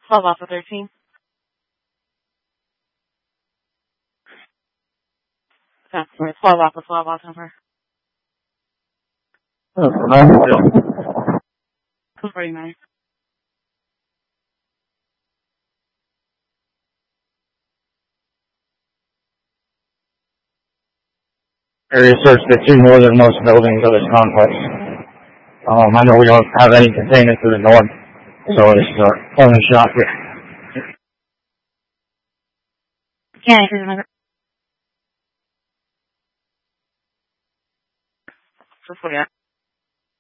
12 off of 13. That's 12 off of 12 off number. 249. Area search the two northernmost buildings of this complex. I know we don't have any containment to the north, so it's only shot here. Yeah, I remember. 249.